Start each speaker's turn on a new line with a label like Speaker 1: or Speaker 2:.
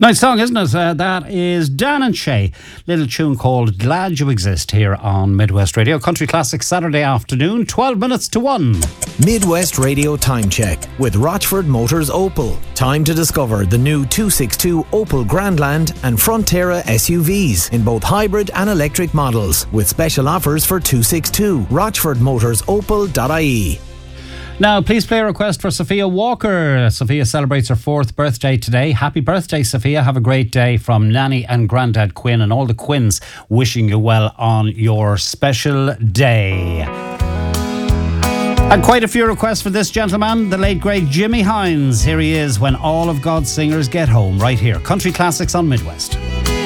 Speaker 1: Nice song, isn't it? That is Dan and Shay. Little tune called Glad You Exist here on Midwest Radio. Country Classic Saturday afternoon, 12 minutes to 1.
Speaker 2: Midwest Radio Time Check with Rochford Motors Opel. Time to discover the new 262 Opel Grandland and Frontera SUVs in both hybrid and electric models with special offers for 262. RochfordMotorsOpel.ie.
Speaker 1: Now, please play a request for Sophia Walker. Sophia celebrates her 4th birthday today. Happy birthday, Sophia. Have a great day from Nanny and Grandad Quinn and all the Quinns wishing you well on your special day. And quite a few requests for this gentleman, the late great Jimmy Hines. Here he is when all of God's singers get home, right here. Country Classics on Midwest.